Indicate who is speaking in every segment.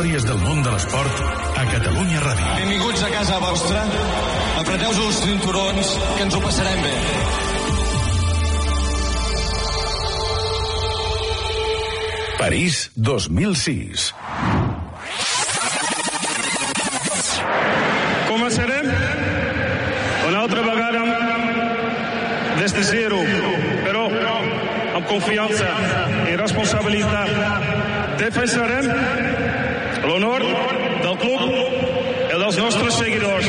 Speaker 1: històries del món de l'esport a Catalunya Ràdio.
Speaker 2: Benvinguts a casa vostra. Apreteu-vos els cinturons, que ens ho passarem bé.
Speaker 1: París 2006.
Speaker 3: Començarem una altra vegada des de zero, però amb confiança i responsabilitat. Defensarem l'honor del club i dels nostres seguidors.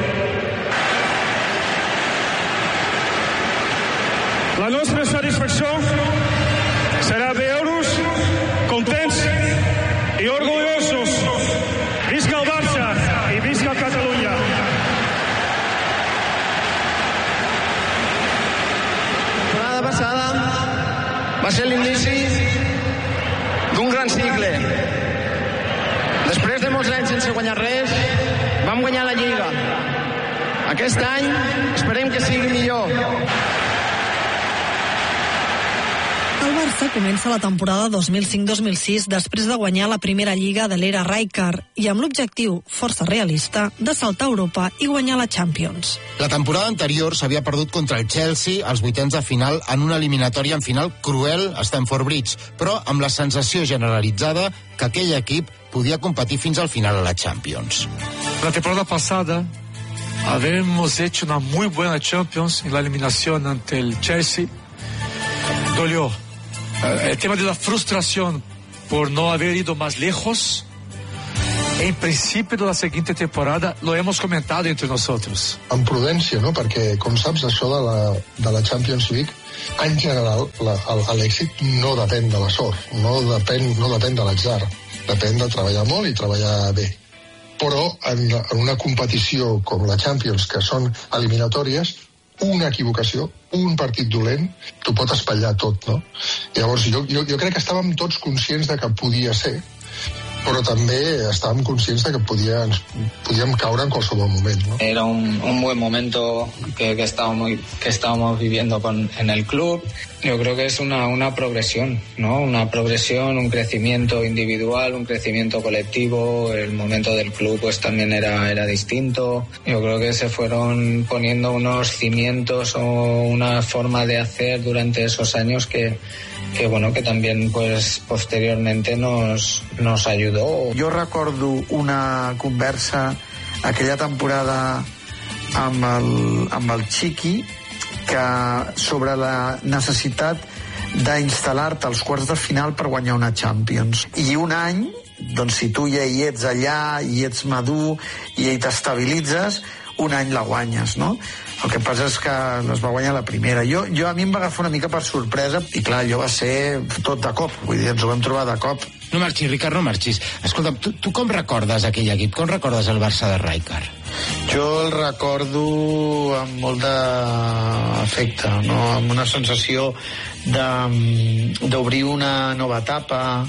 Speaker 3: La nostra satisfacció serà veure-us contents i orgullosos. Visca el Barça i visca Catalunya.
Speaker 4: La temporada passada va ser l'inici d'un gran cicle. Després de molts anys sense guanyar res, vam guanyar la Lliga. Aquest any esperem que sigui millor.
Speaker 5: El Barça comença la temporada 2005-2006 després de guanyar la primera Lliga de l'era Rijkaard i amb l'objectiu, força realista, de saltar a Europa i guanyar la Champions.
Speaker 6: La temporada anterior s'havia perdut contra el Chelsea als vuitens de final en una eliminatòria en final cruel a Stamford Bridge, però amb la sensació generalitzada que aquell equip podia competir fins al final a la Champions.
Speaker 7: La temporada pasada habíamos hecho una muy buena Champions en la eliminación ante el Chelsea. Dolió. El tema de la frustración por no haber ido más lejos, en principio de la siguiente temporada, lo hemos comentado entre nosotros.
Speaker 8: Amb prudència, no? Perquè, com saps, això de la Champions League, en general, l'èxit no depèn de la sort, no depèn de l'atzar, depèn de treballar molt i treballar bé. Però en una competició com la Champions, que són eliminatòries, una equivocació, un partit dolent, t'ho pot espatllar tot, no? Llavors, jo crec que estàvem tots conscients de que podia ser, però també estàvem conscients de que podíem caure en qualsevol moment, ¿no?
Speaker 4: Era un buen momento que estábamos viviendo en el club. Yo creo que es una progresión, ¿no? Una progresión, un crecimiento individual, un crecimiento colectivo. El momento del club pues también era distinto. Yo creo que se fueron poniendo unos cimientos o una forma de hacer durante esos años que también pues posteriormente nos ayudó.
Speaker 9: Jo recordo una conversa aquella temporada amb el Chiqui sobre la necessitat d'instal·lar-te als quarts de final per guanyar una Champions. I un any, doncs si tu ja hi ets allà, i ets madur, i t'estabilitzes, un any la guanyes, no? El que passa és que es va guanyar la primera. A mi em va agafar una mica per sorpresa i clar, allò va ser tot de cop, vull dir, ens ho vam trobar de cop.
Speaker 6: No marxis, Ricard, no marxis. Escolta'm, tu com recordes aquell equip? Com recordes el Barça de Rijkaard?
Speaker 9: Jo el recordo amb molt d'afecte, no? Amb una sensació d'obrir una nova etapa,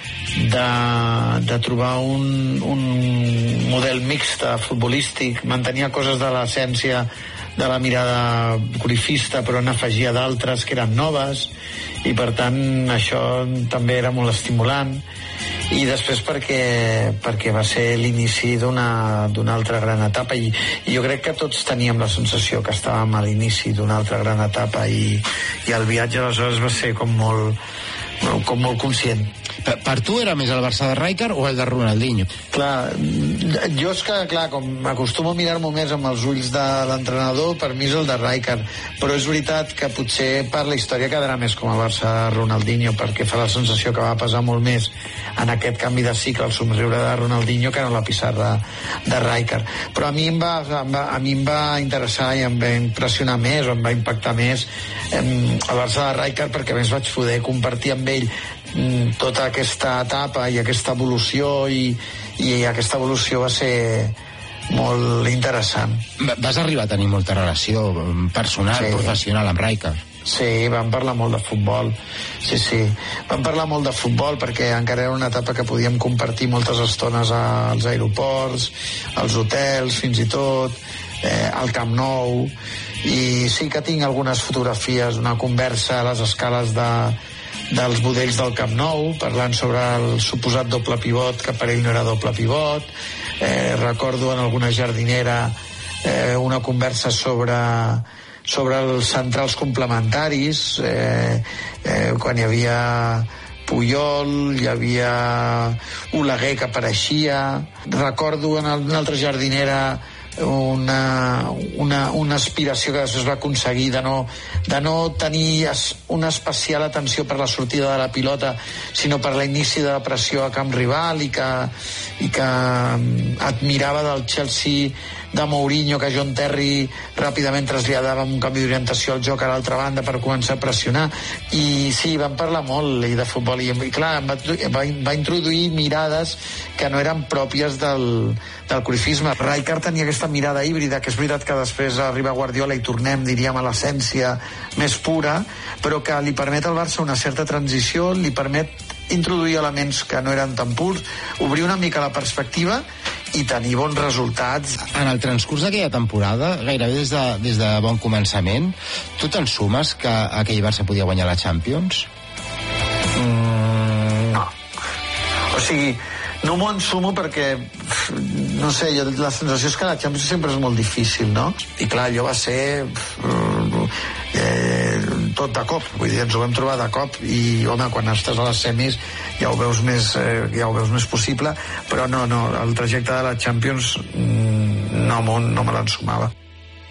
Speaker 9: de trobar un model mixt futbolístic, mantenia coses de l'essència de la mirada corifista, però n'afegia d'altres que eren noves, i per tant això també era molt estimulant. I després perquè va ser l'inici d'una altra gran etapa, i jo crec que tots teníem la sensació que estàvem a l'inici d'una altra gran etapa, i el viatge aleshores va ser com molt conscient.
Speaker 6: Per tu era més el Barça de Rijkaard o el de Ronaldinho?
Speaker 9: Clar, jo és que, com m'acostumo a mirar-m'ho més amb els ulls de l'entrenador, per mi és el de Rijkaard, però és veritat que potser per la història quedarà més com el Barça de Ronaldinho, perquè fa la sensació que va pesar molt més en aquest canvi de cicle el somriure de Ronaldinho que no la pissarra de Rijkaard. Però a mi em va interessar i em va impressionar més, o em va impactar més el Barça de Rijkaard, perquè a més vaig poder compartir amb ell tota aquesta etapa i aquesta evolució, i aquesta evolució va ser molt interessant.
Speaker 6: Vas arribar a tenir molta relació personal, professional amb Rijkaard?
Speaker 9: Sí, vam parlar molt de futbol. Sí. Vam parlar molt de futbol perquè encara era una etapa que podíem compartir moltes estones als aeroports, als hotels, fins i tot, al Camp Nou. I sí que tinc algunes fotografies, una conversa a les escales dels budells del Camp Nou, parlant sobre el suposat doble pivot, que per ell no era doble pivot. Recordo en alguna jardinera una conversa sobre els centrals complementaris, quan hi havia Puyol, hi havia Oleguer que apareixia. Recordo en una altra jardinera una aspiració que després va aconseguir de no tenir una especial atenció per la sortida de la pilota, sinó per l'inici de la pressió a camp rival, i que admirava del Chelsea de Mourinho, que John Terry ràpidament traslladava un canvi d'orientació al joc a l'altra banda per començar a pressionar. I sí, van parlar molt de futbol, i clar, va introduir mirades que no eren pròpies del cruyffisme. Rijkaard tenia aquesta mirada híbrida, que és veritat que després arriba Guardiola i tornem, diríem, a l'essència més pura, però que li permet al Barça una certa transició, li permet introduir elements que no eren tan purs, obrir una mica la perspectiva i tenir bons resultats.
Speaker 6: En el transcurs d'aquella temporada, gairebé des de bon començament, tu te'n sumes que aquell Barça podia guanyar la Champions?
Speaker 9: No. O sigui, no m'ho ensumo perquè, no sé, la sensació és que la Champions sempre és molt difícil, no? I clar, allò va ser tot de cop, vull dir, ens ho vam trobar de cop, i home, quan estàs a les semis ja ho veus més possible, però no, el trajecte de la Champions no me l'ensumava.